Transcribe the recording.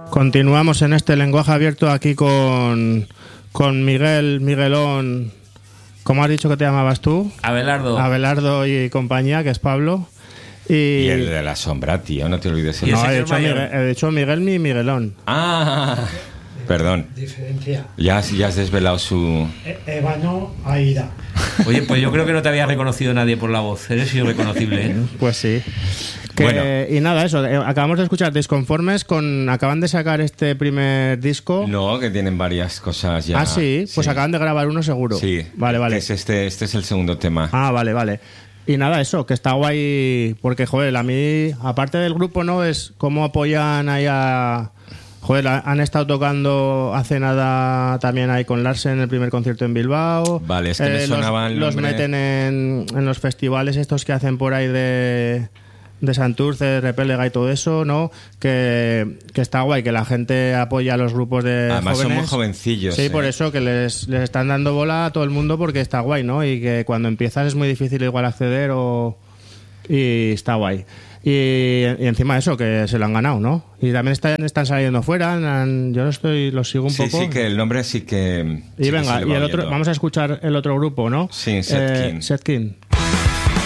Continuamos en este lenguaje abierto aquí con Miguelón. ¿Cómo has dicho que te llamabas tú? Abelardo y compañía, que es Pablo. Y el de la sombra, tío, no te olvides. No, he dicho Miguel mi Miguelón. Ah, perdón. Diferencia. Ya has desvelado su... Ébano, Aida. Oye, pues yo creo que no te había reconocido nadie por la voz. Eres irreconocible, ¿eh? Pues sí. Bueno. Y nada, eso, acabamos de escuchar Disconformes acaban de sacar este primer disco. No, que tienen varias cosas ya. Ah, sí, pues sí. Acaban de grabar uno seguro. Sí. Vale. Este es el segundo tema. Ah, vale. Y nada, eso, que está guay, porque, joder, a mí, aparte del grupo, ¿no? Es cómo apoyan ahí a... Joder, han estado tocando hace nada también ahí con Larsen en el primer concierto en Bilbao. Vale, es que me sonaba el Los nombre. meten en los festivales estos que hacen por ahí de Santurce, Repélega y todo eso, ¿no? Que está guay, que la gente apoya a los grupos de Además jóvenes. son muy jovencillos. Sí, por eso, que les están dando bola a todo el mundo porque está guay, ¿no? Y que cuando empiezas es muy difícil igual acceder y está guay. Y encima de eso, que se lo han ganado, ¿no? Y también están saliendo fuera. Yo los sigo un poco. Sí, que el nombre sí que... Y sí venga, que se le y va el otro, viendo. vamos a escuchar el otro grupo, ¿no? Sí, Setkin. Setkin.